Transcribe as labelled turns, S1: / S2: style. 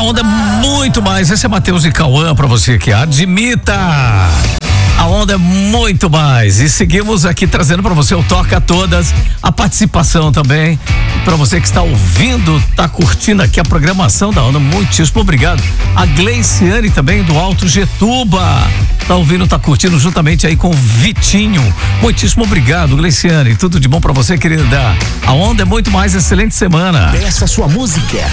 S1: onda é muito mais. Esse é Matheus e Cauã pra você que admita. A onda é muito mais. E seguimos aqui trazendo pra você o Toca Todas, a participação também. Pra você que está ouvindo, tá curtindo aqui a programação da onda, muitíssimo obrigado. A Gleiciane também do Alto Getuba. Tá ouvindo, tá curtindo juntamente aí com o Vitinho. Muitíssimo obrigado, Gleiciane. Tudo de bom pra você, querida. A onda é muito mais. Excelente semana.
S2: Peça sua música